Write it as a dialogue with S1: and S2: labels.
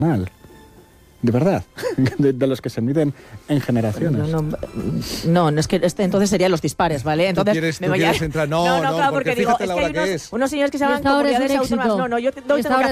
S1: De verdad, de los que se miden en generaciones.
S2: No, es que entonces serían los dispares, ¿vale? Entonces
S3: ¿Tú quieres entrar? No,
S2: claro, porque digo,
S3: fíjate
S2: es
S3: la
S2: que
S3: hora
S2: hay
S3: que es.
S2: unos señores que se llaman
S4: Y esta hora es un
S2: comunidades autónomas.
S4: éxito.
S2: Yo
S4: Y esta hora